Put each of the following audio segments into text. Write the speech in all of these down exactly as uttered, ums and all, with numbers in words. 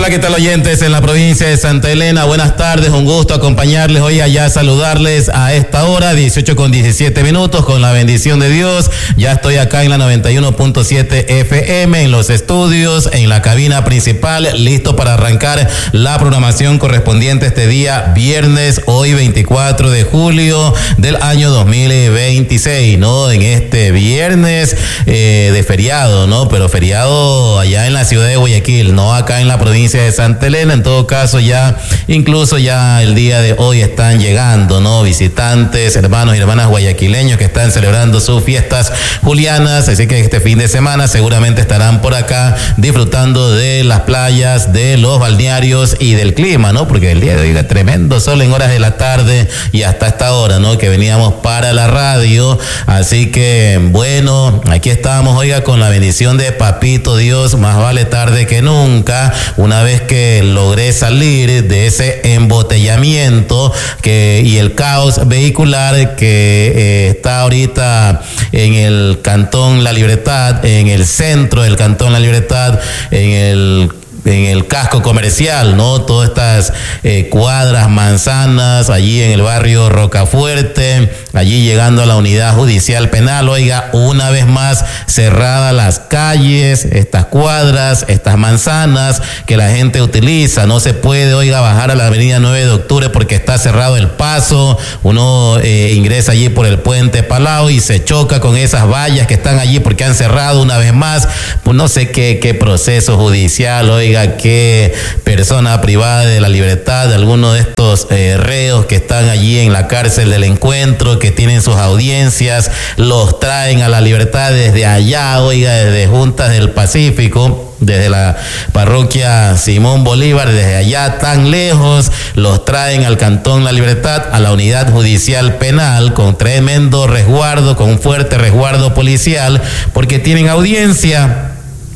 Hola, ¿qué tal, oyentes en la provincia de Santa Elena? Buenas tardes, un gusto acompañarles hoy allá, saludarles a esta hora, dieciocho con diecisiete minutos, con la bendición de Dios. Ya estoy acá en la noventa y uno punto siete F M, en los estudios, en la cabina principal, listo para arrancar la programación correspondiente este día, viernes, hoy veinticuatro de julio del año dos mil veintiséis, ¿no? En este viernes eh, de feriado, ¿no? Pero feriado allá en la ciudad de Guayaquil, no acá en la provincia de Santa Elena. En todo caso, ya incluso ya el día de hoy están llegando, ¿no? Visitantes, hermanos y hermanas guayaquileños que están celebrando sus fiestas julianas, así que este fin de semana seguramente estarán por acá disfrutando de las playas, de los balnearios y del clima, ¿no? Porque el día de hoy era tremendo sol en horas de la tarde y hasta esta hora, ¿no? Que veníamos para la radio, así que bueno, aquí estamos, oiga, con la bendición de Papito Dios, más vale tarde que nunca. Una vez que logré salir de ese embotellamiento que, y el caos vehicular que eh, está ahorita en el Cantón La Libertad, en el centro del Cantón La Libertad, en el en el casco comercial, ¿no? Todas estas eh, cuadras, manzanas, allí en el barrio Rocafuerte, allí llegando a la unidad judicial penal, oiga, una vez más cerradas las calles, estas cuadras, estas manzanas que la gente utiliza, no se puede, oiga, bajar a la avenida nueve de octubre porque está cerrado el paso, uno eh, ingresa allí por el puente Palau y se choca con esas vallas que están allí porque han cerrado una vez más, pues no sé qué, qué proceso judicial, oiga, qué persona privada de la libertad de algunos de estos eh, reos que están allí en la cárcel del Encuentro, que tienen sus audiencias, los traen a la libertad desde allá, oiga, desde Juntas del Pacífico, desde la parroquia Simón Bolívar, desde allá tan lejos, los traen al Cantón La Libertad, a la unidad judicial penal, con tremendo resguardo, con un fuerte resguardo policial, porque tienen audiencia.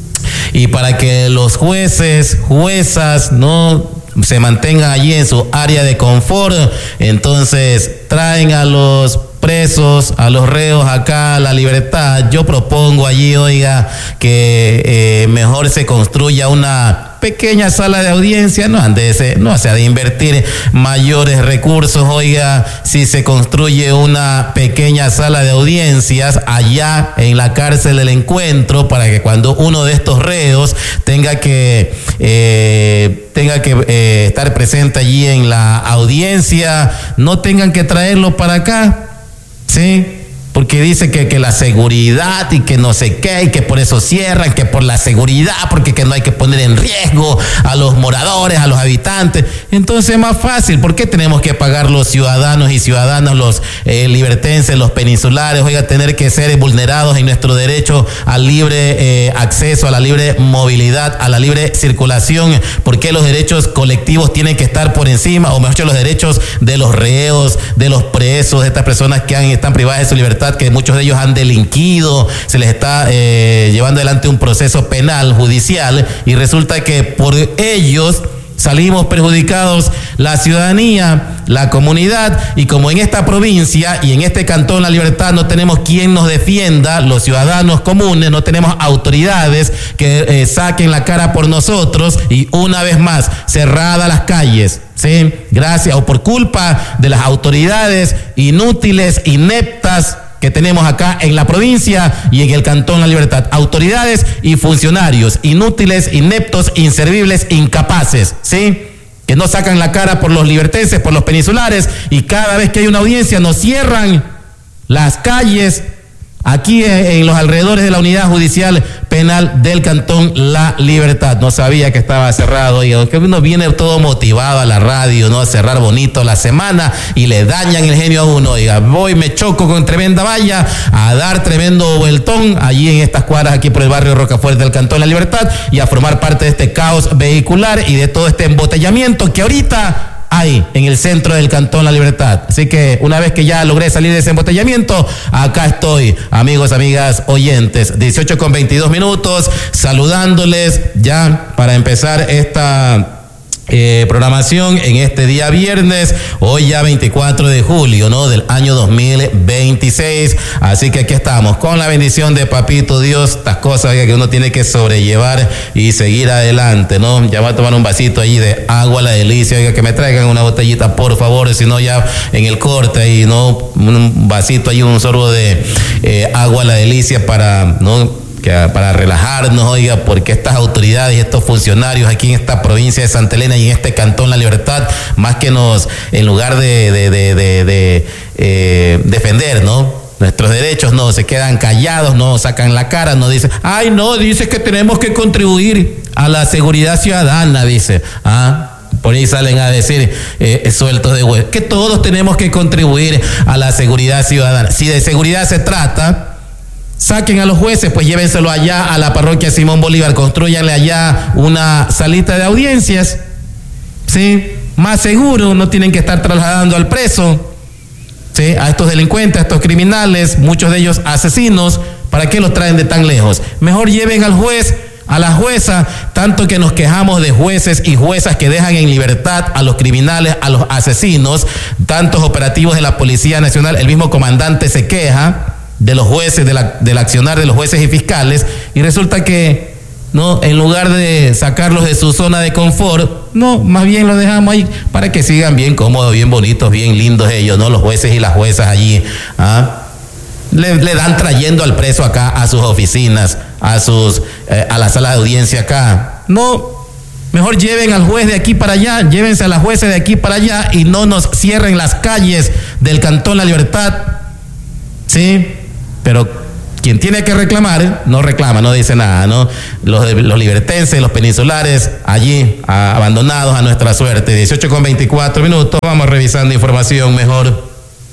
Y para que los jueces, juezas, no se mantengan allí en su área de confort, entonces traen a los presos, a los reos acá a la libertad. Yo propongo allí, oiga, que eh, mejor se construya una pequeña sala de audiencia, no ande, no se ha de invertir mayores recursos, oiga, si se construye una pequeña sala de audiencias allá en la cárcel del Encuentro, para que cuando uno de estos reos tenga que eh, tenga que eh, estar presente allí en la audiencia, no tengan que traerlo para acá, ¿sí? Porque dice que, que la seguridad y que no sé qué, y que por eso cierran, que por la seguridad, porque que no hay que poner en riesgo a los moradores, a los habitantes. Entonces es más fácil. ¿Por qué tenemos que pagar los ciudadanos y ciudadanas, los eh, libertenses, los peninsulares, oiga, tener que ser vulnerados en nuestro derecho al libre eh, acceso, a la libre movilidad, a la libre circulación? ¿Por qué los derechos colectivos tienen que estar por encima, o mejor dicho, los derechos de los reos, de los presos, de estas personas que han, están privadas de su libertad, que muchos de ellos han delinquido, se les está eh, llevando adelante un proceso penal, judicial, y resulta que por ellos salimos perjudicados la ciudadanía, la comunidad? Y como en esta provincia y en este Cantón La Libertad no tenemos quien nos defienda, los ciudadanos comunes, no tenemos autoridades que eh, saquen la cara por nosotros, y una vez más cerradas las calles, ¿sí? Gracias o por culpa de las autoridades inútiles, ineptas que tenemos acá en la provincia y en el Cantón La Libertad. Autoridades y funcionarios inútiles, ineptos, inservibles, incapaces, ¿sí? Que no sacan la cara por los libertenses, por los peninsulares, y cada vez que hay una audiencia nos cierran las calles aquí en los alrededores de la unidad judicial penal del Cantón La Libertad. No sabía que estaba cerrado, y que uno viene todo motivado a la radio, ¿no? A cerrar bonito la semana y le dañan el genio a uno. Oiga, voy, me choco con tremenda valla, a dar tremendo vueltón allí en estas cuadras, aquí por el barrio Rocafuerte del Cantón La Libertad, y a formar parte de este caos vehicular y de todo este embotellamiento que ahorita hay en el centro del Cantón La Libertad. Así que una vez que ya logré salir de ese embotellamiento, acá estoy, amigos, amigas, oyentes. dieciocho con veintidós minutos, saludándoles ya para empezar esta Eh, programación en este día viernes, hoy ya veinticuatro de julio, ¿no? Del año dos mil veintiséis. Así que aquí estamos con la bendición de Papito Dios, estas cosas que uno tiene que sobrellevar y seguir adelante, ¿no? Ya voy a tomar un vasito allí de agua la delicia, oiga, que me traigan una botellita, por favor, si no ya en el corte ahí, ¿no? Un vasito allí, un sorbo de eh, agua la delicia para, ¿no? Que para relajarnos, oiga, porque estas autoridades y estos funcionarios aquí en esta provincia de Santa Elena y en este cantón La Libertad, más que nos, en lugar de, de, de, de, de eh, defender, ¿no? Nuestros derechos, no, se quedan callados, no sacan la cara, no dicen, ay, no, dice que tenemos que contribuir a la seguridad ciudadana, dice, ah, por ahí salen a decir eh, sueltos de huevo, que todos tenemos que contribuir a la seguridad ciudadana. Si de seguridad se trata, saquen a los jueces, pues llévenselo allá a la parroquia Simón Bolívar, construyanle allá una salita de audiencias, ¿sí? Más seguro, no tienen que estar trasladando al preso, ¿sí? A estos delincuentes, a estos criminales, muchos de ellos asesinos, ¿para qué los traen de tan lejos? Mejor lleven al juez, a la jueza, tanto que nos quejamos de jueces y juezas que dejan en libertad a los criminales, a los asesinos, tantos operativos de la Policía Nacional, el mismo comandante se queja de los jueces, de la, del accionar de los jueces y fiscales, y resulta que, no, en lugar de sacarlos de su zona de confort, no, más bien los dejamos ahí para que sigan bien cómodos, bien bonitos, bien lindos ellos, ¿no? Los jueces y las juezas allí, ¿ah? Le, le dan trayendo al preso acá a sus oficinas, a sus, eh, a la sala de audiencia acá. No, mejor lleven al juez de aquí para allá, llévense a la jueza de aquí para allá y no nos cierren las calles del cantón La Libertad, ¿sí? Pero quien tiene que reclamar, no reclama, no dice nada, ¿no? Los, los libertenses, los peninsulares, allí, a, abandonados a nuestra suerte. dieciocho con veinticuatro minutos, vamos revisando información mejor.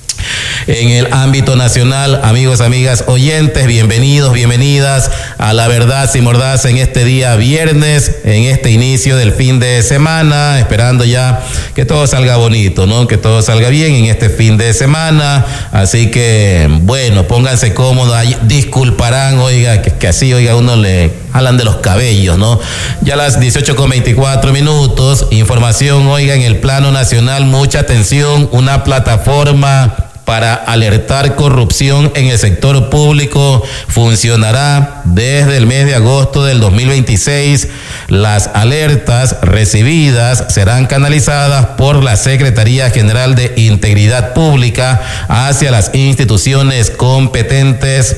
En el ámbito nacional, amigos, amigas, oyentes, bienvenidos, bienvenidas a La Verdad Sin Mordaza en este día viernes, en este inicio del fin de semana, esperando ya que todo salga bonito, ¿no? Que todo salga bien en este fin de semana. Así que, bueno, pónganse cómodos, disculparán, oiga, que, que así, oiga, uno le jalan de los cabellos, ¿no? Ya a las dieciocho con veinticuatro minutos, información, oiga, en el plano nacional, mucha atención, una plataforma para alertar corrupción en el sector público funcionará desde el mes de agosto del dos mil veintiséis. Las alertas recibidas serán canalizadas por la Secretaría General de Integridad Pública hacia las instituciones competentes.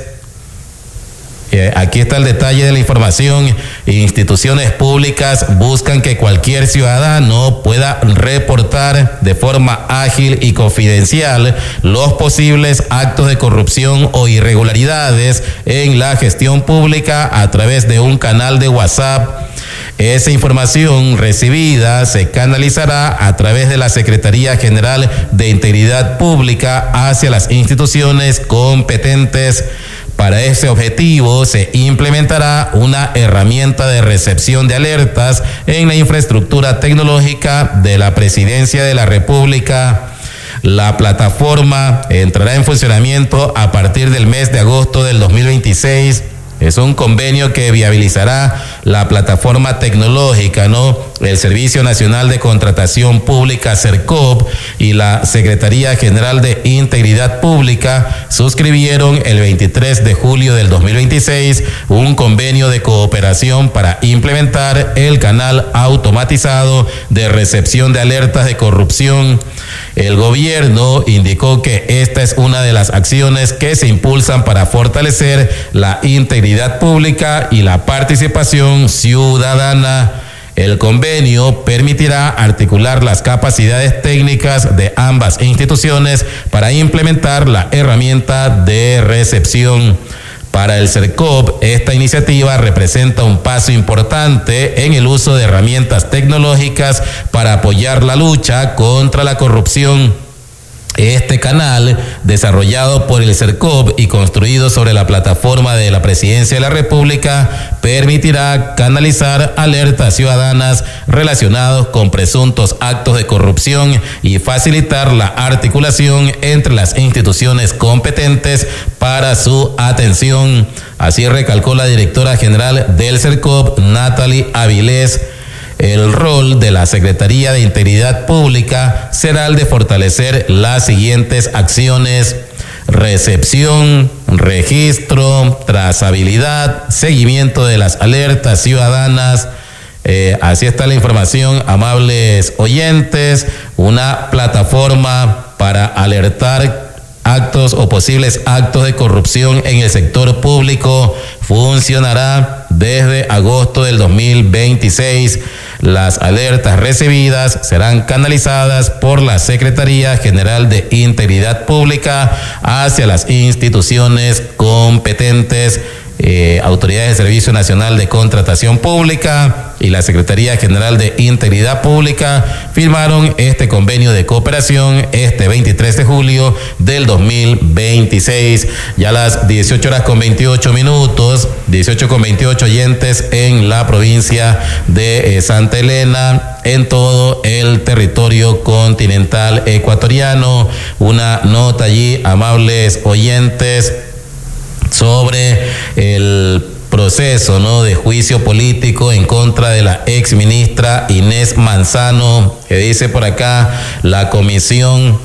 Eh, aquí está el detalle de la información. Instituciones públicas buscan que cualquier ciudadano pueda reportar de forma ágil y confidencial los posibles actos de corrupción o irregularidades en la gestión pública a través de un canal de WhatsApp. Esa información recibida se canalizará a través de la Secretaría General de Integridad Pública hacia las instituciones competentes. Para ese objetivo se implementará una herramienta de recepción de alertas en la infraestructura tecnológica de la Presidencia de la República. La plataforma entrará en funcionamiento a partir del mes de agosto del dos mil veintiséis. Es un convenio que viabilizará la plataforma tecnológica, ¿no? El Servicio Nacional de Contratación Pública, CERCOP, y la Secretaría General de Integridad Pública suscribieron el veintitrés de julio del dos mil veintiséis un convenio de cooperación para implementar el canal automatizado de recepción de alertas de corrupción. El gobierno indicó que esta es una de las acciones que se impulsan para fortalecer la integridad pública y la participación ciudadana. El convenio permitirá articular las capacidades técnicas de ambas instituciones para implementar la herramienta de recepción. Para el CERCOP, esta iniciativa representa un paso importante en el uso de herramientas tecnológicas para apoyar la lucha contra la corrupción. Este canal, desarrollado por el CERCOP y construido sobre la plataforma de la Presidencia de la República, permitirá canalizar alertas ciudadanas relacionadas con presuntos actos de corrupción y facilitar la articulación entre las instituciones competentes para su atención. Así recalcó la directora general del CERCOP, Natalie Avilés. El rol de la Secretaría de Integridad Pública será el de fortalecer las siguientes acciones: recepción, registro, trazabilidad, seguimiento de las alertas ciudadanas. Eh, así está la información, amables oyentes. Una plataforma para alertar actos o posibles actos de corrupción en el sector público funcionará desde agosto del dos mil veintiséis. Las alertas recibidas serán canalizadas por la Secretaría General de Integridad Pública hacia las instituciones competentes. Eh, Autoridades de Servicio Nacional de Contratación Pública y la Secretaría General de Integridad Pública firmaron este convenio de cooperación este veintitrés de julio del dos mil veintiséis. Ya a las dieciocho horas con veintiocho minutos, dieciocho con veintiocho oyentes en la provincia de eh, Santa Elena, en todo el territorio continental ecuatoriano. Una nota allí, amables oyentes, sobre el proceso, ¿no?, de juicio político en contra de la ex ministra Inés Manzano, que dice por acá, la comisión,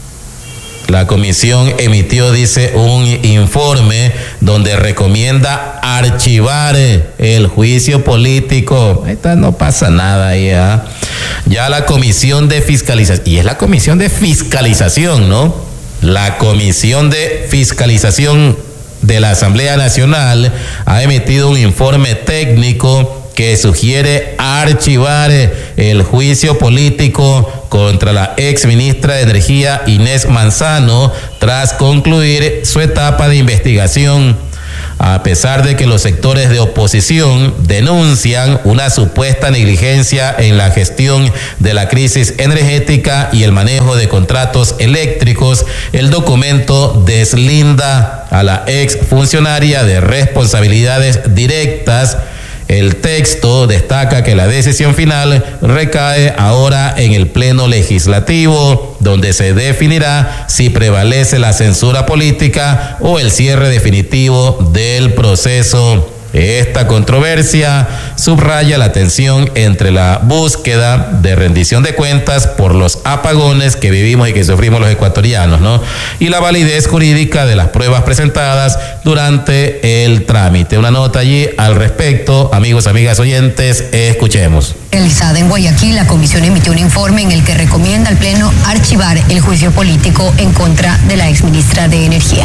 la comisión emitió, dice, un informe donde recomienda archivar el juicio político. Ahí está, no pasa nada ahí, ¿eh? Ya la comisión de fiscalización, y es la comisión de fiscalización, ¿no? La comisión de fiscalización de la Asamblea Nacional ha emitido un informe técnico que sugiere archivar el juicio político contra la ex ministra de Energía Inés Manzano tras concluir su etapa de investigación. A pesar de que los sectores de oposición denuncian una supuesta negligencia en la gestión de la crisis energética y el manejo de contratos eléctricos, el documento deslinda a la ex funcionaria de responsabilidades directas. El texto destaca que la decisión final recae ahora en el Pleno Legislativo, donde se definirá si prevalece la censura política o el cierre definitivo del proceso. Esta controversia subraya la tensión entre la búsqueda de rendición de cuentas por los apagones que vivimos y que sufrimos los ecuatorianos, ¿no?, y la validez jurídica de las pruebas presentadas durante el trámite. Una nota allí al respecto, amigos, amigas oyentes, escuchemos. Realizada en Guayaquil, la comisión emitió un informe en el que recomienda al Pleno archivar el juicio político en contra de la exministra de Energía.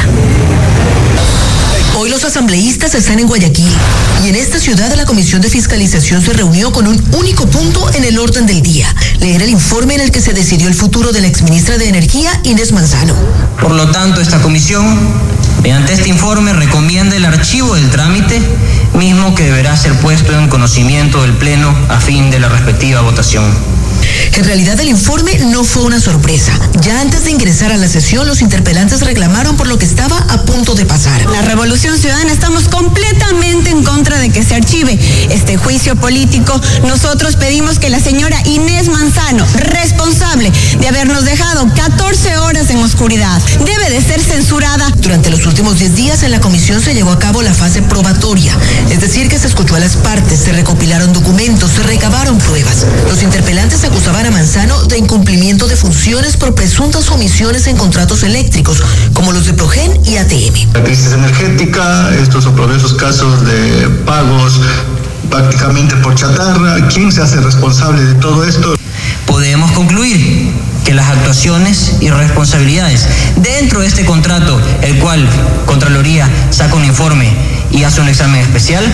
Hoy los asambleístas están en Guayaquil y en esta ciudad la Comisión de Fiscalización se reunió con un único punto en el orden del día: leer el informe en el que se decidió el futuro de la exministra de Energía, Inés Manzano. Por lo tanto, esta comisión, mediante este informe, recomienda el archivo del trámite, mismo que deberá ser puesto en conocimiento del Pleno a fin de la respectiva votación. En realidad el informe no fue una sorpresa. Ya antes de ingresar a la sesión, los interpelantes reclamaron por lo que estaba a punto de pasar. La Revolución Ciudadana estamos completamente en contra de que se archive este juicio político. Nosotros pedimos que la señora Inés Manzano, responsable de habernos dejado catorce horas en oscuridad, debe de ser censurada. Durante los últimos diez días en la comisión se llevó a cabo la fase probatoria, es decir, que se escuchó a las partes, se recopilaron documentos, se recabaron pruebas. Los interpelantes acusaban a Manzano de incumplimiento de funciones por presuntas omisiones en contratos eléctricos, como los de Progen y A T M. La crisis energética, estos son esos casos de pagos prácticamente por chatarra. ¿Quién se hace responsable de todo esto? Podemos concluir que las actuaciones y responsabilidades dentro de este contrato, el cual Contraloría saca un informe y hace un examen especial,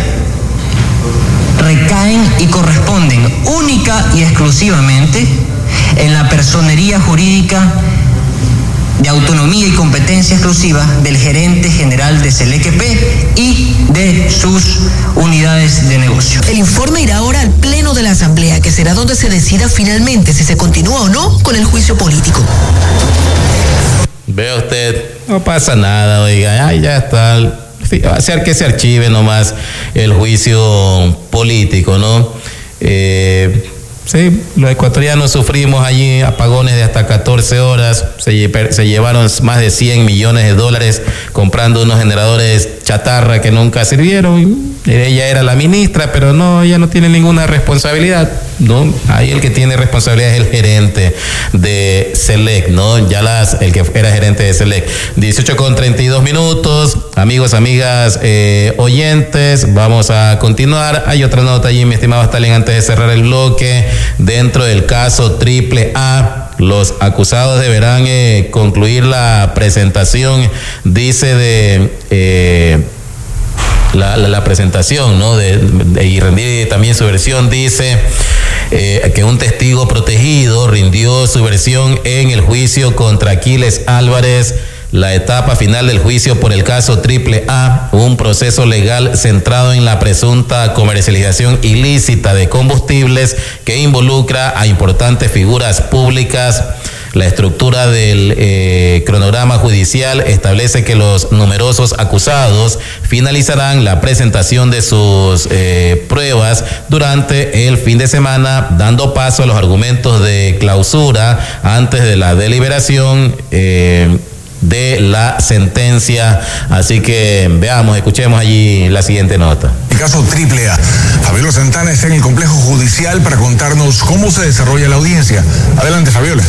recaen y corresponden única y exclusivamente en la personería jurídica de autonomía y competencia exclusiva del gerente general de Selequepé y de sus unidades de negocio. El informe irá ahora al Pleno de la Asamblea, que será donde se decida finalmente si se continúa o no con el juicio político. Ve usted, no pasa nada, oiga, ay, ya está. Va a ser que se archive nomás el juicio político, ¿no? Eh, sí, los ecuatorianos sufrimos allí apagones de hasta catorce horas, se, se llevaron más de cien millones de dólares comprando unos generadores chatarra que nunca sirvieron. Ella era la ministra, pero no, ella no tiene ninguna responsabilidad, ¿no? Ahí el que tiene responsabilidad es el gerente de Selec, ¿no? Ya las, el que era gerente de Selec. dieciocho con treinta y dos minutos, amigos, amigas, eh, oyentes, vamos a continuar. Hay otra nota allí, mi estimado Stalin, antes de cerrar el bloque. Dentro del caso Triple A, los acusados deberán eh, concluir la presentación, dice de... Eh, La, la, la presentación, ¿no? De, de, y rendir también su versión, dice eh, que un testigo protegido rindió su versión en el juicio contra Aquiles Álvarez. La etapa final del juicio por el caso Triple A, un proceso legal centrado en la presunta comercialización ilícita de combustibles que involucra a importantes figuras públicas. La estructura del eh, cronograma judicial establece que los numerosos acusados finalizarán la presentación de sus eh, pruebas durante el fin de semana, dando paso a los argumentos de clausura antes de la deliberación eh, de la sentencia. Así que veamos, escuchemos allí la siguiente nota. El caso Triple A. Fabiola Santana está en el complejo judicial para contarnos cómo se desarrolla la audiencia. Adelante, Fabiola.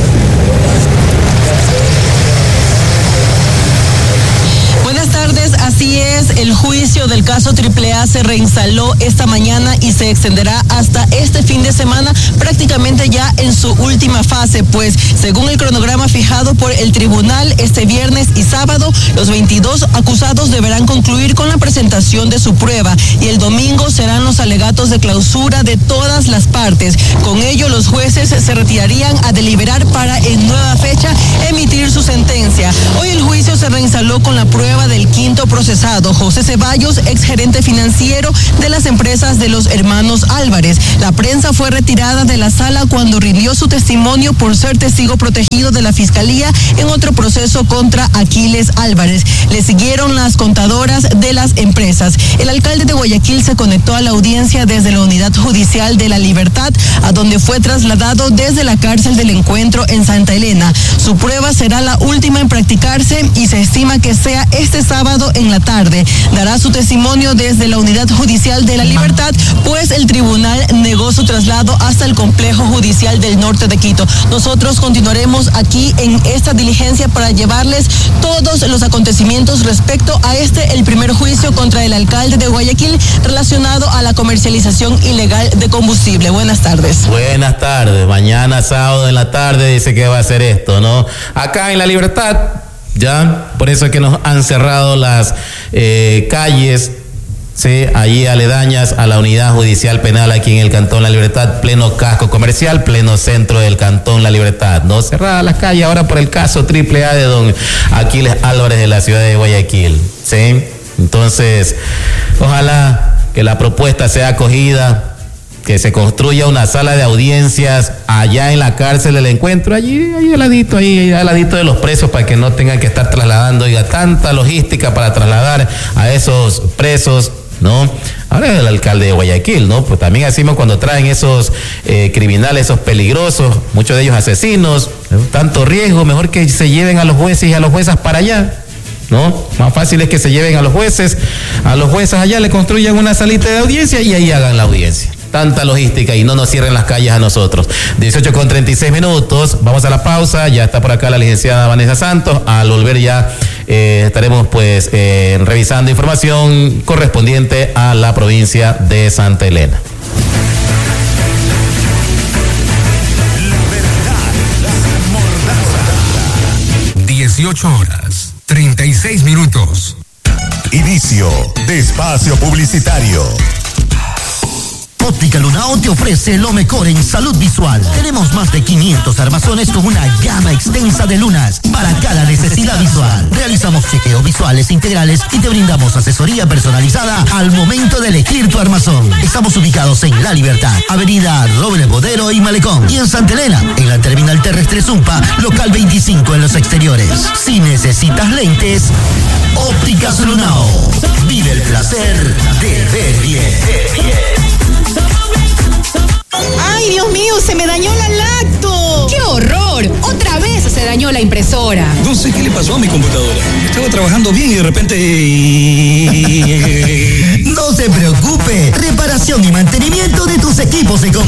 Así es, el juicio del caso Triple A se reinstaló esta mañana y se extenderá hasta este fin de semana, prácticamente ya en su última fase, pues según el cronograma fijado por el tribunal, este viernes y sábado, los veintidós acusados deberán concluir con la presentación de su prueba y el domingo serán los alegatos de clausura de todas las partes. Con ello, los jueces se retirarían a deliberar para en nueva fecha emitir su sentencia. Hoy el juicio se reinstaló con la prueba del quinto procesado, José Ceballos, exgerente financiero de las empresas de los hermanos Álvarez. La prensa fue retirada de la sala cuando rindió su testimonio por ser testigo protegido de la Fiscalía en otro proceso contra Aquiles Álvarez. Le siguieron las contadoras de las empresas. El alcalde de Guayaquil se conectó a la audiencia desde la Unidad Judicial de la Libertad, a donde fue trasladado desde la cárcel del Encuentro en Santa Elena. Su prueba será la última en practicarse y se estima que sea este sábado en la tarde. Dará su testimonio desde la Unidad Judicial de la Libertad, pues el tribunal negó su traslado hasta el Complejo Judicial del Norte de Quito. Nosotros continuaremos aquí en esta diligencia para llevarles todos los acontecimientos respecto a este, el primer juicio contra el alcalde de Guayaquil relacionado a la comercialización ilegal de combustible. Buenas tardes. Buenas tardes. Mañana sábado en la tarde dice que va a hacer esto, ¿no? Acá en La Libertad, ya, por eso es que nos han cerrado las eh, calles, sí, allí aledañas a la unidad judicial penal aquí en el Cantón La Libertad, pleno casco comercial, pleno centro del Cantón La Libertad, ¿no? Cerradas las calles ahora por el caso Triple A de don Aquiles Álvarez de la ciudad de Guayaquil, ¿sí? Entonces, ojalá que la propuesta sea acogida, que se construya una sala de audiencias allá en la cárcel del Encuentro, allí, ahí al ladito, ahí al ladito de los presos, para que no tengan que estar trasladando, oiga, tanta logística para trasladar a esos presos, ¿no? Ahora es el alcalde de Guayaquil, ¿no? Pues también decimos cuando traen esos eh, criminales, esos peligrosos, muchos de ellos asesinos, tanto riesgo, mejor que se lleven a los jueces y a los juezas para allá, ¿no? Más fácil es que se lleven a los jueces, a los jueces allá, le construyan una salita de audiencia y ahí hagan la audiencia. Tanta logística y no nos cierren las calles a nosotros. dieciocho con treinta y seis minutos, vamos a la pausa, ya está por acá la licenciada Vanessa Santos. Al volver ya eh, estaremos pues eh, revisando información correspondiente a la provincia de Santa Elena. dieciocho horas, treinta y seis minutos. Inicio de espacio publicitario. Óptica Lunao te ofrece lo mejor en salud visual. Tenemos más de quinientos armazones con una gama extensa de lunas para cada necesidad visual. Realizamos chequeos visuales integrales y te brindamos asesoría personalizada al momento de elegir tu armazón. Estamos ubicados en La Libertad, Avenida Robles Bodero y Malecón, y en Santa Elena, en la terminal terrestre Zumpa, local veinticinco en los exteriores. Si necesitas lentes, Ópticas Lunao. Vive el placer de ver bien. Ver bien. ¡Ay, Dios mío! ¡Se me dañó la lacto! ¡Qué horror! ¡Otra vez se dañó daño la impresora. No sé qué le pasó a mi computadora. Estaba trabajando bien y de repente... No se preocupe. Reparación y mantenimiento de tus equipos se compra